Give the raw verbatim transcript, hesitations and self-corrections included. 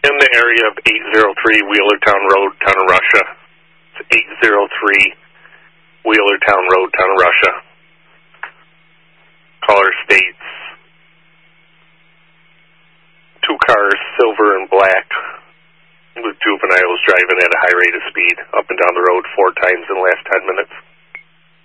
in the area of eight oh three Wheelertown Road, Town of Russia. It's eight oh three Wheelertown Road, Town of Russia. Caller states, two cars, silver and black, with juveniles driving at a high rate of speed up and down the road four times in the last ten minutes.